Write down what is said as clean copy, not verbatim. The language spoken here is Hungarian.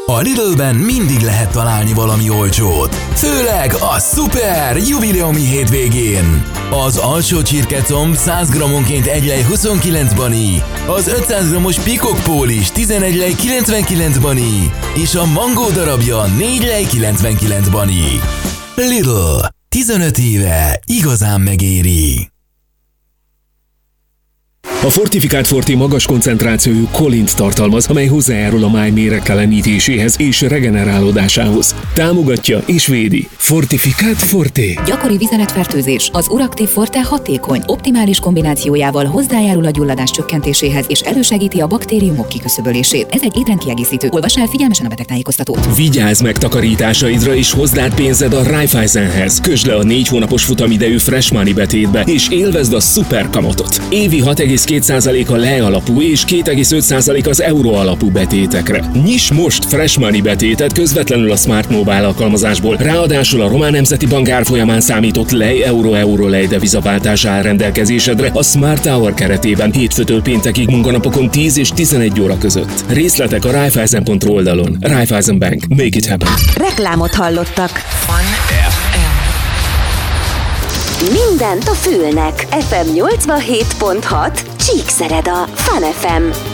A Lidl-ben mindig lehet találni valami olcsót. Főleg a szuper jubileumi hétvégén. Az alsó csirkecomb 100 grammonként 1 lej 29 bani, az 500 grammos pikok pólis 11 lej 99 bani, és a mangó darabja 4 lej 99 bani. Lidl. 15 éve igazán megéri. A Fortifikált Forte magas koncentrációjú kolint tartalmaz, amely hozzájárul a máj méregtelenítéséhez és regenerálódásához. Támogatja és védi. Fortifikált Forte. Gyakori vizeletfertőzés. Az Uraktív Forte hatékony, optimális kombinációjával hozzájárul a gyulladás csökkentéséhez és elősegíti a baktériumok kiküszöbölését. Ez egy étrendkiegészítő. Olvass el figyelmesen a betegtájékoztatót. Vigyázz megtakarításaidra és hozd át pénzed a Raiffeisenhez. Kösd le a 4 hónapos futamidejű Fresh Money betétbe és élvezd a szuper kamatot. Évi 6,2% a lej alapú és 2,5% az euró alapú betétekre. Nyiss most Fresh Money betétet közvetlenül a Smart Mobile alkalmazásból. Ráadásul a Román Nemzeti Bank árfolyamán számított lej euró lej devizaváltás áll rendelkezésedre a Smart Hour keretében hétfőtől péntekig munkanapokon 10 és 11 óra között. Részletek a Raiffeisen.ru oldalon. Raiffeisen Bank. Make it happen. Reklámot hallottak. Mindent a fülnek. FM 87.6 Csíkszereda. Fun FM.